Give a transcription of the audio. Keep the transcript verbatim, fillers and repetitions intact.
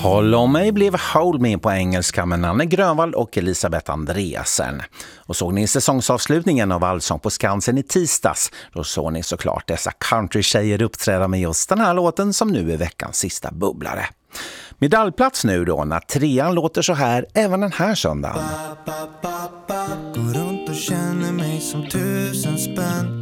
Håll om mig blev Hold Me på engelska med Nanne Grönvall och Elisabeth Andreasen. Och såg ni säsongsavslutningen av Allsång på Skansen i tisdags, då såg ni såklart dessa countrytjejer uppträda med just den här låten som nu är veckans sista bubblare. Medaljplats nu då när trean låter så här även den här söndagen. Går runt och känner mig som tusen spänn.